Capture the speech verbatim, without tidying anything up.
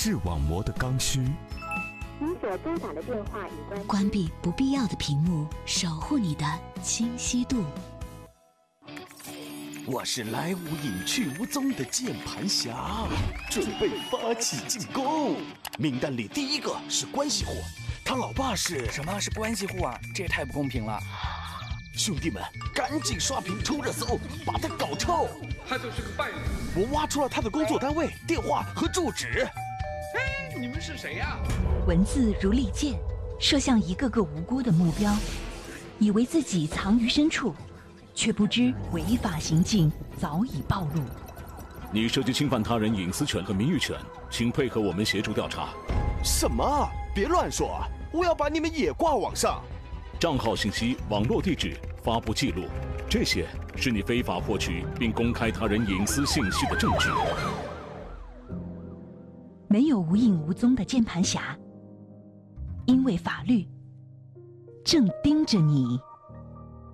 视网膜的刚需。 您所拨打的电话已关。 关闭不必要的屏幕，守护你的清晰度。 我是来无影去无踪的键盘侠，准备发起进攻。名单里第一个是关系户，他老爸是什么是关系户啊？这也太不公平了！ 兄弟们，赶紧刷屏冲热搜，把他搞臭！ 他就是个败类。 我挖出了他的工作单位、电话和住址。 哎，你们是谁呀？ 文字如利剑，射向一个个无辜的目标，以为自己藏于深处，却不知违法行径早已暴露。 你涉及侵犯他人隐私权和名誉权，请配合我们协助调查。 什么？别乱说！我要把你们也挂网上。 账号信息、网络地址、发布记录，这些是你非法获取并公开他人隐私信息的证据。 没有无影无踪的键盘侠，因为法律正盯着你。